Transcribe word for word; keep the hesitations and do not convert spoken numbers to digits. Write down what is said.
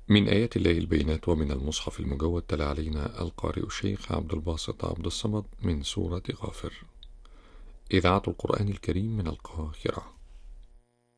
من آيات الله البينات ومن المصحف المجود تلا علينا القارئ الشيخ عبد الباسط عبد الصمد من سورة غافر. إذاعة القرآن الكريم من القاهرة.